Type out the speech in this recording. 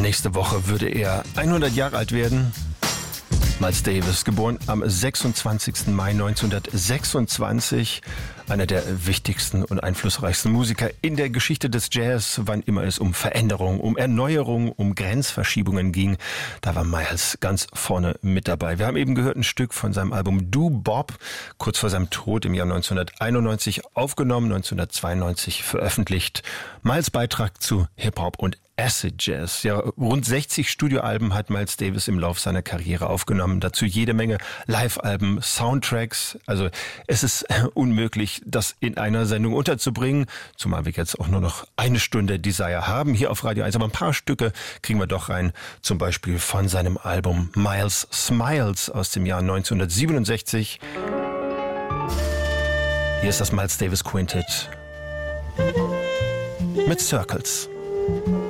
Nächste Woche würde er 100 Jahre alt werden. Miles Davis, geboren am 26. Mai 1926, einer der wichtigsten und einflussreichsten Musiker in der Geschichte des Jazz. Wann immer es um Veränderung, um Erneuerung, um Grenzverschiebungen ging, da war Miles ganz vorne mit dabei. Wir haben eben gehört ein Stück von seinem Album Do Bob, kurz vor seinem Tod im Jahr 1991 aufgenommen, 1992 veröffentlicht. Miles Beitrag zu Hip-Hop und Acid Jazz. Ja, rund 60 Studioalben hat Miles Davis im Lauf seiner Karriere aufgenommen. Dazu jede Menge Live-Alben, Soundtracks. Also es ist unmöglich, das in einer Sendung unterzubringen. Zumal wir jetzt auch nur noch eine Stunde Desire haben hier auf Radio 1. Aber ein paar Stücke kriegen wir doch rein. Zum Beispiel von seinem Album Miles Smiles aus dem Jahr 1967. Hier ist das Miles Davis Quintet mit Circles.